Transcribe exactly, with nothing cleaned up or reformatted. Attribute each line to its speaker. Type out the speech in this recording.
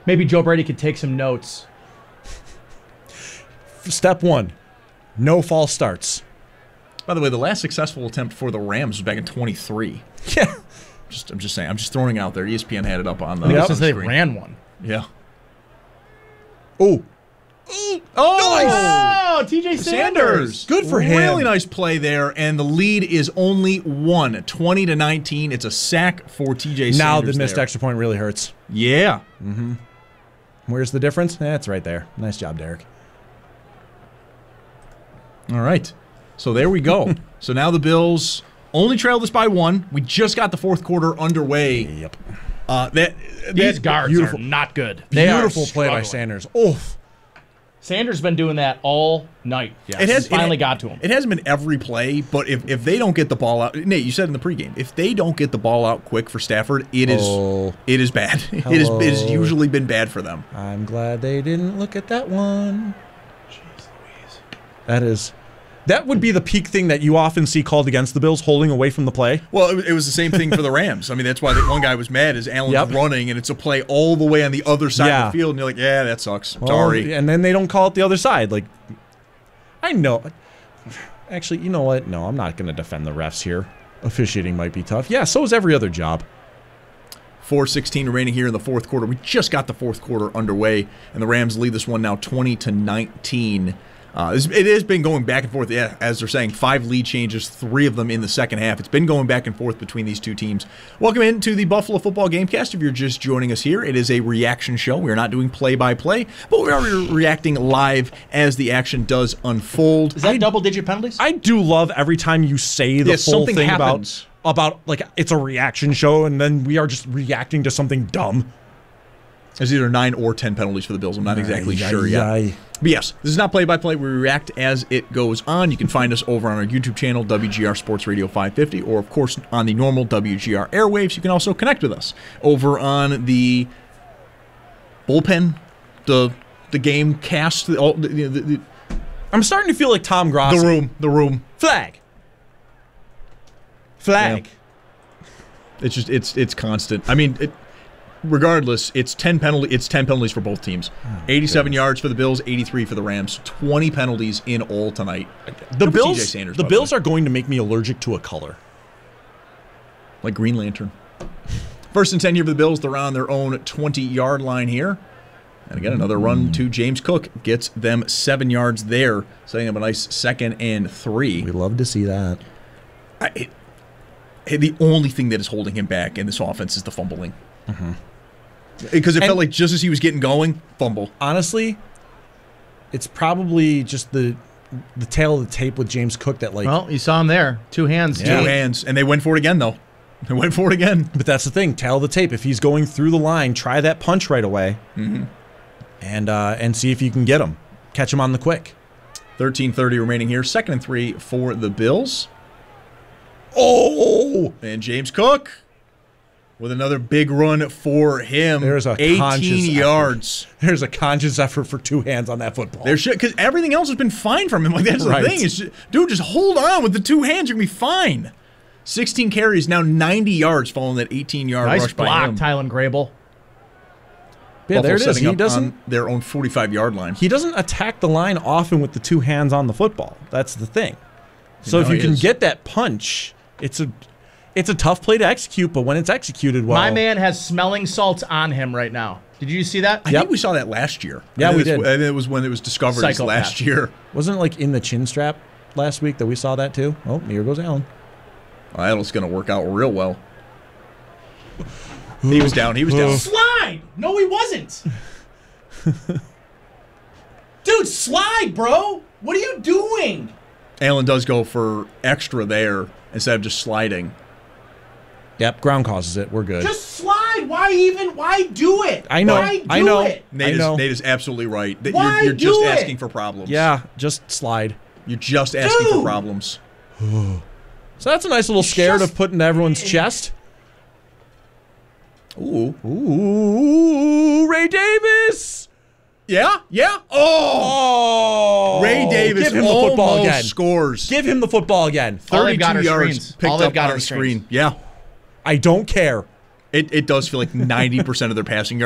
Speaker 1: Maybe Joe Brady could take some notes.
Speaker 2: Step one, no false starts.
Speaker 3: By the way, the last successful attempt for the Rams was back in twenty-three.
Speaker 2: Yeah.
Speaker 3: Just, I'm just saying. I'm just throwing it out there. E S P N had it up on the,
Speaker 1: I think
Speaker 3: on
Speaker 1: since
Speaker 3: the
Speaker 1: they
Speaker 3: screen.
Speaker 1: ran one.
Speaker 3: Yeah.
Speaker 2: Oh.
Speaker 3: Oh,
Speaker 1: Oh, T J Sanders.
Speaker 3: Sanders.
Speaker 2: Good for him.
Speaker 3: Really nice play there, and the lead is only one, twenty to nineteen. It's a sack for T J Sanders.
Speaker 2: Now the missed
Speaker 3: there.
Speaker 2: extra point really hurts.
Speaker 3: Yeah.
Speaker 2: Mm-hmm. Where's the difference? That's right there. Nice job, Derek.
Speaker 3: All right. So there we go. So now the Bills only trail this by one. We just got the fourth quarter underway.
Speaker 2: Yep.
Speaker 3: Uh, that,
Speaker 1: These
Speaker 3: that
Speaker 1: guards
Speaker 2: beautiful-
Speaker 1: are not good. They
Speaker 2: Beautiful
Speaker 1: are
Speaker 2: play by
Speaker 1: struggling.
Speaker 2: Sanders. Oof.
Speaker 1: Sanders has been doing that all night.
Speaker 2: Yes.
Speaker 3: It has
Speaker 1: He finally
Speaker 3: it,
Speaker 1: got to him.
Speaker 3: It hasn't been every play, but if, if they don't get the ball out, Nate, you said in the pregame, if they don't get the ball out quick for Stafford, it is
Speaker 2: Oh.
Speaker 3: it is bad. It is it has
Speaker 2: Hello.
Speaker 3: usually been bad for them.
Speaker 2: I'm glad they didn't look at that one. Jeez Louise. That is... That would be the peak thing that you often see called against the Bills, holding away from the play.
Speaker 3: Well, it, it was the same thing for the Rams. I mean, that's why the one guy was mad is Allen's
Speaker 2: Yep.
Speaker 3: running, and it's a play all the way on the other side
Speaker 2: Yeah.
Speaker 3: of the field, and you're like, yeah, that sucks.
Speaker 2: Well,
Speaker 3: Sorry.
Speaker 2: And then they don't call it the other side. Like, I know. Actually, you know what? No, I'm not going to defend the refs here. Officiating might be tough. Yeah, so is every other job.
Speaker 3: four sixteen remaining here in the fourth quarter. We just got the fourth quarter underway, and the Rams lead this one now twenty to nineteen. Uh, this- it has been going back and forth, yeah, as they're saying, five lead changes, three of them in the second half. It's been going back and forth between these two teams. Welcome into the Buffalo Football Gamecast. If you're just joining us here, it is a reaction show. We are not doing play-by-play, but we are re- reacting live as the action does unfold.
Speaker 1: Is that double-digit penalties?
Speaker 2: I do love every time you say the
Speaker 3: Yeah,
Speaker 2: full
Speaker 3: something
Speaker 2: thing
Speaker 3: happens.
Speaker 2: about, about, like, it's a reaction show, and then we are just reacting to something dumb.
Speaker 3: There's either nine or ten penalties for the Bills. I'm not exactly
Speaker 2: Ay,
Speaker 3: sure
Speaker 2: ay,
Speaker 3: yet.
Speaker 2: ay.
Speaker 3: But yes, this is not play-by-play. We react as it goes on. You can find us over on our YouTube channel, W G R Sports Radio five fifty, or, of course, on the normal W G R airwaves. You can also connect with us over on the bullpen, the the game cast, the, all- the, the, the,
Speaker 2: I'm starting to feel like Tom Grossi.
Speaker 3: the room, the room.
Speaker 2: Flag. Flag.
Speaker 3: It's just it's it's constant. I mean, it, regardless, it's ten penalty. It's ten penalties for both teams.
Speaker 2: Oh,
Speaker 3: eighty-seven yards for the Bills, eighty-three for the Rams. twenty penalties in all tonight.
Speaker 2: The
Speaker 3: Good for T J
Speaker 2: Bills,
Speaker 3: Sanders,
Speaker 2: the
Speaker 3: by the
Speaker 2: Bills
Speaker 3: way.
Speaker 2: are going to make me allergic to a color.
Speaker 3: Like Green Lantern. First and ten here for the Bills. They're on their own twenty-yard line here. And again, another run to James Cook gets them seven yards there, setting up a nice second and three.
Speaker 2: We love to see that.
Speaker 3: I, it, the only thing that is holding him back in this offense is the fumbling. Because it
Speaker 2: And-
Speaker 3: felt like just as he was getting going, fumble.
Speaker 2: Honestly, it's probably just the the tail of the tape with James Cook that, like,
Speaker 1: Well, you saw him there. Two hands.
Speaker 2: Yeah.
Speaker 3: Two hands. And they went for it again, though. They went for it again.
Speaker 2: but that's the thing, tail of the tape. If he's going through the line, try that punch right away,
Speaker 3: Mm-hmm.
Speaker 2: and uh, and see if you can get him, catch him on the quick.
Speaker 3: thirteen thirty remaining here. Second and three for the Bills.
Speaker 2: Oh,
Speaker 3: And James Cook with another big run for him.
Speaker 2: There's a conscious
Speaker 3: eighteen
Speaker 2: effort.
Speaker 3: yards.
Speaker 2: there's a conscious effort for two hands on that football.
Speaker 3: There should because everything else has been fine from him. Like that's
Speaker 2: Right.
Speaker 3: the thing. It's just, dude, just hold on with the two hands. You're gonna be fine. sixteen carries, now ninety yards, following that eighteen-yard
Speaker 1: Nice
Speaker 3: rush by
Speaker 1: block,
Speaker 3: him.
Speaker 1: Tylen Grable.
Speaker 2: yeah, there it
Speaker 3: Buffalo
Speaker 2: is.
Speaker 3: setting
Speaker 2: He
Speaker 3: up
Speaker 2: doesn't
Speaker 3: on their own forty-five-yard line.
Speaker 2: he doesn't attack the line often with the two hands on the football. That's the thing. So
Speaker 3: know
Speaker 2: if you
Speaker 3: he
Speaker 2: can
Speaker 3: is.
Speaker 2: get that punch, it's a it's a tough play to execute. But when it's executed well,
Speaker 1: My man has smelling salts on him right now. Did you see that?
Speaker 3: I
Speaker 2: Yep.
Speaker 3: think we saw that last year.
Speaker 2: Yeah,
Speaker 3: I think
Speaker 2: we
Speaker 3: it's-
Speaker 2: did.
Speaker 3: I think it was when it was discovered as
Speaker 1: Psychopath.
Speaker 3: last year.
Speaker 2: wasn't it like in the chin strap last week that we saw that too? Oh, here goes Allen.
Speaker 3: Well, that was going to work out real well. He was down. He was down.
Speaker 1: Slide! No, he wasn't. Dude, slide, bro. What are you doing?
Speaker 3: Allen does go for extra there instead of just sliding.
Speaker 2: Yep, ground causes it. We're good.
Speaker 1: Just slide. Why even? Why do it?
Speaker 2: I know.
Speaker 1: Why do
Speaker 2: I know.
Speaker 1: it?
Speaker 3: Nate,
Speaker 2: I know.
Speaker 3: Is, Nate is absolutely right. That
Speaker 1: Why
Speaker 3: you're you're just
Speaker 1: do it?
Speaker 3: asking for problems.
Speaker 2: Yeah, just slide.
Speaker 3: You're just asking for
Speaker 1: Dude.
Speaker 3: problems.
Speaker 2: So that's a nice little scare
Speaker 1: Just-
Speaker 2: to put in everyone's chest.
Speaker 3: Ooh.
Speaker 2: Ooh, Ray Davis.
Speaker 3: Yeah, yeah. Oh!
Speaker 2: Oh,
Speaker 3: Ray Davis
Speaker 2: give him the
Speaker 3: almost
Speaker 2: football again.
Speaker 3: scores.
Speaker 2: Give him the football again.
Speaker 1: All they've got
Speaker 3: thirty-two
Speaker 1: are
Speaker 3: yards
Speaker 1: screens.
Speaker 3: picked
Speaker 1: All they've
Speaker 3: up
Speaker 1: got
Speaker 3: on
Speaker 1: are
Speaker 3: the
Speaker 1: screens.
Speaker 3: screen. Yeah.
Speaker 2: I don't care.
Speaker 3: It, it does feel like ninety percent of their passing yards